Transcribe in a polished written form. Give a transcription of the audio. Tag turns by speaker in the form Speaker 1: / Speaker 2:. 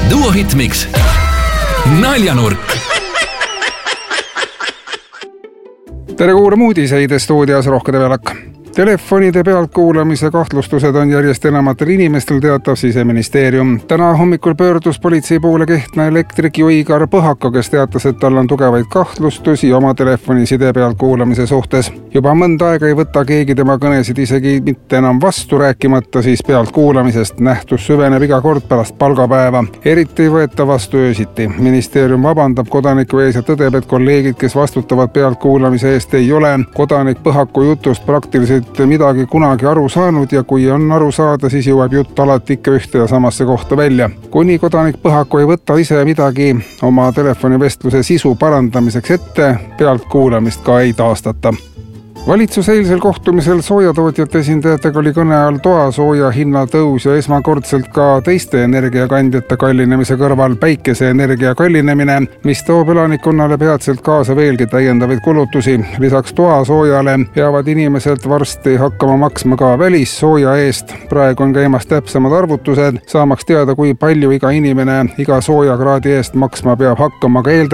Speaker 1: Duo Hitmix. Naljanurk.
Speaker 2: Tere kuulama uudiseid stuudios Rohke Develak. Telefonide pealtkuulamise kahtlustused on järjest enamatel inimestel, teatab Siseministeerium. Täna hommikul pöördus politsei poole Kehtna elektrik Igor Põhako, kes teatas, et tal on tugevaid kahtlustusi oma telefoniside pealtkuulamise suhtes. Juba mõnda aega ei võta keegi tema kõnesid isegi mitte enam vastu, rääkimata siis pealtkuulamisest. Nähtus süveneb iga kord pärast palgapäeva. Eriti ei võeta vastu öösiti. Ministeerium vabandab kodaniku ees ja tõdeb, et kolleegid, kes vastutavad pealtkuulamise eest, ei ole kodanik Põhako jutust praktiliselt midagi kunagi aru saanud ja kui on aru saada, siis jõuab jutt alati ikka ühte ja samasse kohta välja. Kuni kodanik Põhako ei võta ise midagi oma telefonivestluse sisu parandamiseks ette, pealtkuulamist ka ei taastata. Valitsuse eilsel kohtumisel soojatootjate esindajatega oli kõne all toasooja hinna tõus ja esmakordselt ka teiste energiakandjate kallinemise kõrval päikeseenergia kallinemine, mis toob elanikkonnale peatselt kaasa veelgi täiendavaid kulutusi. Lisaks toasoojale peavad inimesed varsti hakkama maksma ka välissooja eest. Praegu on käimas täpsemad arvutused, saamaks teada, kui palju iga inimene iga soojakraadi eest maksma peab hakkama.